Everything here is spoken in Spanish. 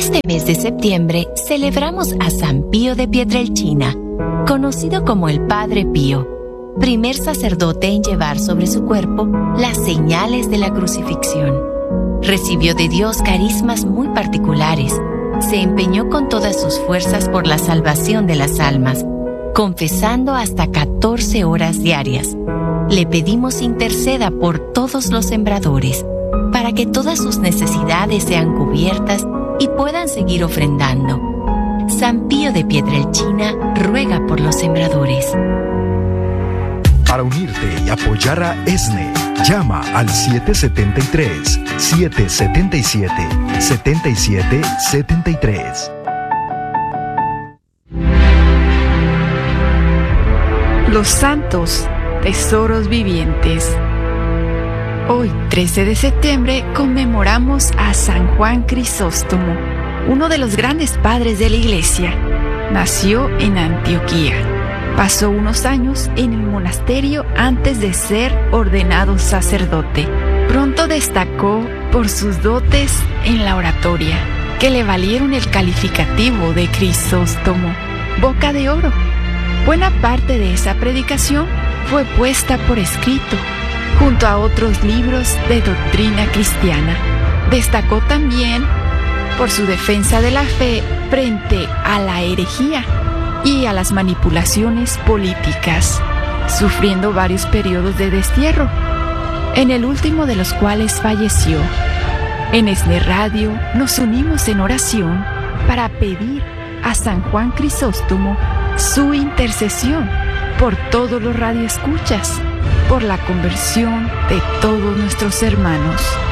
este mes de septiembre celebramos a San Pío de Pietrelcina, conocido como el Padre Pío, primer sacerdote en llevar sobre su cuerpo las señales de la crucifixión. Recibió de Dios carismas muy particulares. Se empeñó con todas sus fuerzas por la salvación de las almas, confesando hasta 14 horas diarias. Le pedimos interceda por todos los sembradores, para que todas sus necesidades sean cubiertas y puedan seguir ofrendando. San Pío de Pietrelcina ruega por los sembradores. Para unirte y apoyar a ESNE, llama al 777-777-7773. Los santos tesoros vivientes. Hoy, 13 de septiembre, conmemoramos a San Juan Crisóstomo, uno de los grandes padres de la Iglesia. Nació en Antioquía. Pasó unos años en el monasterio antes de ser ordenado sacerdote. Pronto destacó por sus dotes en la oratoria, que le valieron el calificativo de Crisóstomo, boca de oro. Buena parte de esa predicación fue puesta por escrito, junto a otros libros de doctrina cristiana. Destacó también por su defensa de la fe frente a la herejía y a las manipulaciones políticas, sufriendo varios periodos de destierro, en el último de los cuales falleció. En ESNE Radio nos unimos en oración para pedir a San Juan Crisóstomo su intercesión por todos los radioescuchas, por la conversión de todos nuestros hermanos.